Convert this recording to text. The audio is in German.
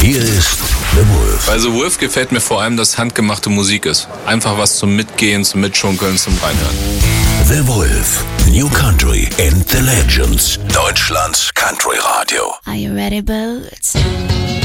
Hier ist The Wolf. Bei The Wolf gefällt mir vor allem, dass handgemachte Musik ist. Einfach was zum Mitgehen, zum Mitschunkeln, zum Reinhören. The Wolf. New Country and the Legends. Deutschlands Country Radio. Are you ready, Boots?